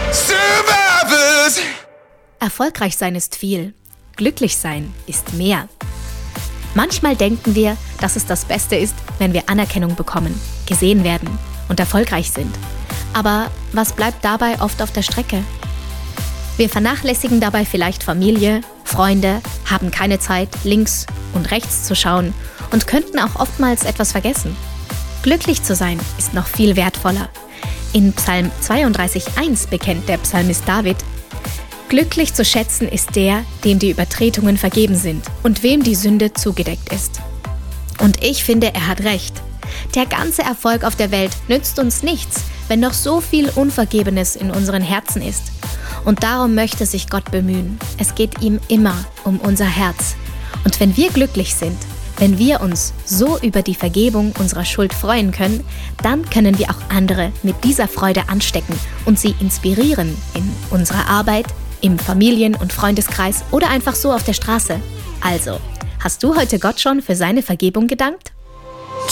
Survivors. Erfolgreich sein ist viel, glücklich sein ist mehr. Manchmal denken wir, dass es das Beste ist, wenn wir Anerkennung bekommen, gesehen werden und erfolgreich sind. Aber was bleibt dabei oft auf der Strecke? Wir vernachlässigen dabei vielleicht Familie, Freunde, haben keine Zeit, links und rechts zu schauen und könnten auch oftmals etwas vergessen. Glücklich zu sein ist noch viel wertvoller. In Psalm 32,1 bekennt der Psalmist David: Glücklich zu schätzen ist der, dem die Übertretungen vergeben sind und wem die Sünde zugedeckt ist. Und ich finde, er hat recht. Der ganze Erfolg auf der Welt nützt uns nichts, wenn noch so viel Unvergebenes in unseren Herzen ist. Und darum möchte sich Gott bemühen. Es geht ihm immer um unser Herz. Und wenn wir glücklich sind, wenn wir uns so über die Vergebung unserer Schuld freuen können, dann können wir auch andere mit dieser Freude anstecken und sie inspirieren in unserer Arbeit, im Familien- und Freundeskreis oder einfach so auf der Straße. Also, hast du heute Gott schon für seine Vergebung gedankt?